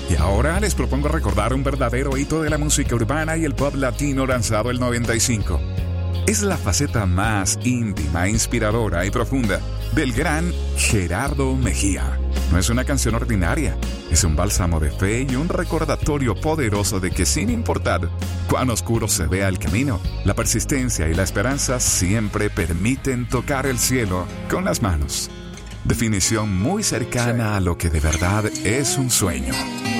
Y ahora les propongo recordar un verdadero hito de la música urbana y el pop latino lanzado el 95. Es la faceta más íntima, inspiradora y profunda del gran Gerardo Mejía. No es una canción ordinaria, es un bálsamo de fe y un recordatorio poderoso de que sin importar cuán oscuro se vea el camino, la persistencia y la esperanza siempre permiten tocar el cielo con las manos. Definición muy cercana a lo que de verdad es un sueño.